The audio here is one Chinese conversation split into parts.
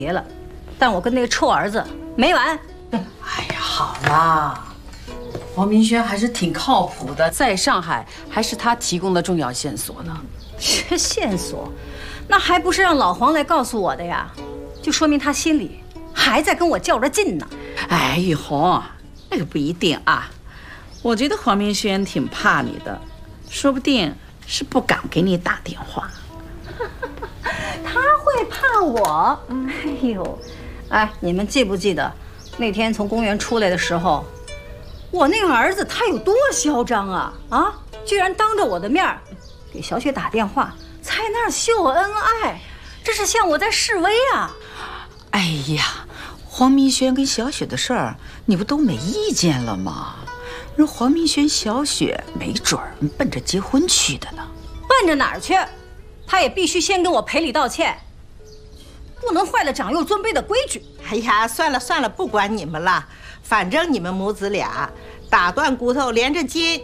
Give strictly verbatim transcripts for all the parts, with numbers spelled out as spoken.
结了，但我跟那个臭儿子没完。 哎呀，好啦，黄明轩还是挺靠谱的，在上海还是他提供的重要线索呢。 这线索，那还不是让老黄来告诉我的呀？就说明他心里还在跟我较着劲呢。 哎，玉红，那个不一定啊。我觉得黄明轩挺怕你的，说不定是不敢给你打电话。 他会怕我？哎呦，哎，你们记不记得那天从公园出来的时候，我那个儿子他有多嚣张啊啊！居然当着我的面给小雪打电话，在那儿秀恩爱，这是像我在示威啊！ 哎呀，黄明轩跟小雪的事儿，你不都没意见了吗？人黄明轩、小雪没准儿奔着结婚去的呢。 奔着哪儿去？他也必须先跟我赔礼道歉，不能坏了长幼尊卑的规矩。 哎呀，算了算了，不管你们了，反正你们母子俩打断骨头连着筋。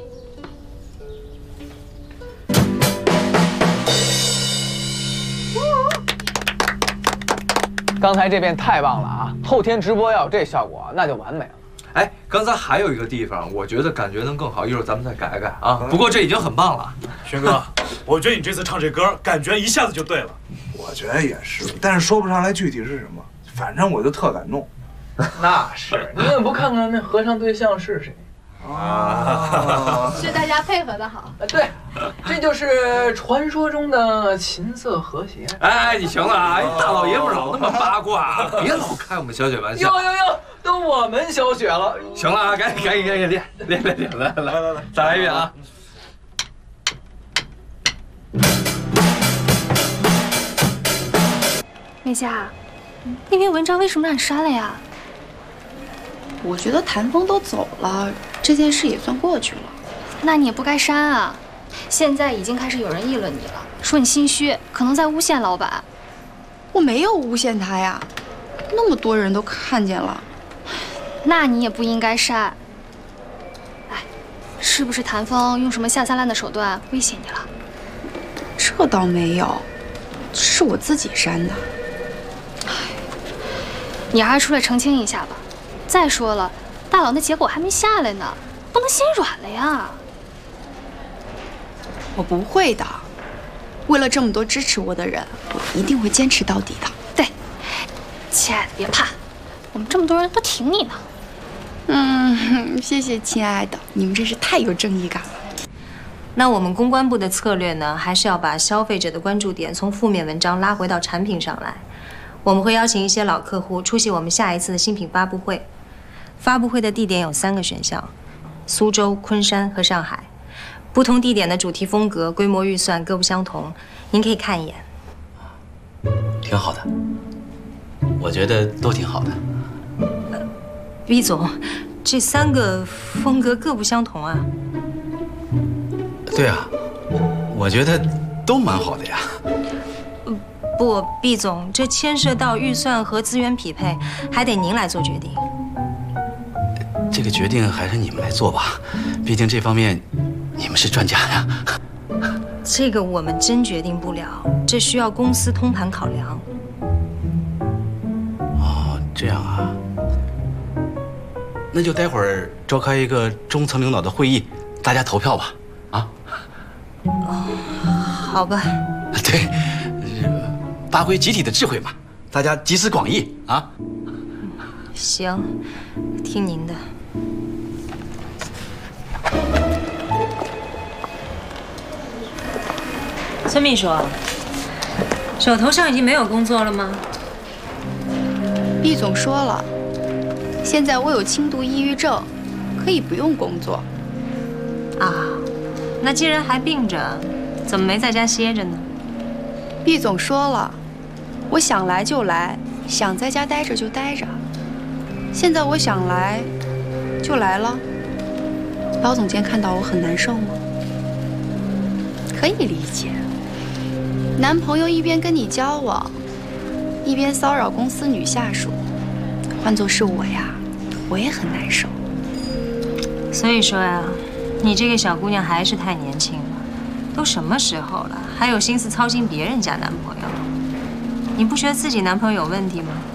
刚才这边太棒了啊！后天直播要有这效果，那就完美了。 哎，刚才还有一个地方，我觉得感觉能更好，一会儿咱们再改改啊。不过这已经很棒了， 轩哥，我觉得你这次唱这歌，感觉一下子就对了。 我觉得也是，但是说不上来具体是什么，反正我就特感动。 那是，你也不看看那合唱对象是谁？ 啊， 是大家配合的好。 对，这就是传说中的琴瑟和谐。 哎，你行了啊！大老爷们老那么八卦，别老开我们小雪玩笑。 哟哟哟，都我们小雪了。 行了啊，赶紧赶紧赶紧练练练练，来来来来，再来一遍啊！ 美嘉，那篇文章为什么让你删了呀？ 我觉得谭峰都走了，这件事也算过去了。 那你也不该删啊！现在已经开始有人议论你了，说你心虚，可能在诬陷老板。 我没有诬陷他呀，那么多人都看见了。 那你也不应该删。哎，是不是谭峰用什么下三滥的手段威胁你了？ 这倒没有，是我自己删的。 哎，你还是出来澄清一下吧。再说了，大佬那结果还没下来呢，不能心软了呀。 我不会的，为了这么多支持我的人，我一定会坚持到底的。 对，亲爱的别怕，我们这么多人都挺你呢。 嗯，谢谢亲爱的，你们真是太有正义感了。 那我们公关部的策略呢，还是要把消费者的关注点从负面文章拉回到产品上来。我们会邀请一些老客户出席我们下一次的新品发布会。发布会的地点有三个选项：苏州、昆山和上海。不同地点的主题风格、规模、预算各不相同，您可以看一眼。 挺好的，我觉得都挺好的。 毕总，这三个风格各不相同啊。 对啊，我觉得都蛮好的呀。 不，毕总，这牵涉到预算和资源匹配，还得您来做决定。 这个决定还是你们来做吧，毕竟这方面你们是专家呀。 这个我们真决定不了，这需要公司通盘考量。 哦，这样啊，那就待会儿召开一个中层领导的会议，大家投票吧。啊？ 哦，好吧。 对。发挥集体的智慧嘛，大家集思广益啊！ 行，听您的。孙秘书，手头上已经没有工作了吗？ 毕总说了，现在我有轻度抑郁症，可以不用工作。 啊，那既然还病着，怎么没在家歇着呢？ 毕总说了，我想来就来，想在家待着就待着。现在我想来，就来了。包总监看到我很难受吗？可以理解。男朋友一边跟你交往，一边骚扰公司女下属，换作是我呀，我也很难受。 所以说呀，你这个小姑娘还是太年轻了。都什么时候了，还有心思操心别人家男朋友？你不觉得自己男朋友有问题吗？